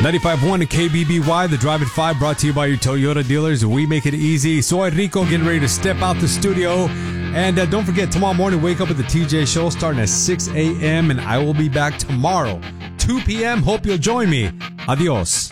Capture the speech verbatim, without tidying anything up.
ninety-five point one and K B B Y, the Drive at five, brought to you by your Toyota dealers. We make it easy. Soy Rico getting ready to step out the studio. And uh, don't forget, tomorrow morning, wake up with the T J Show starting at six a.m. And I will be back tomorrow, two p.m. Hope you'll join me. Adios.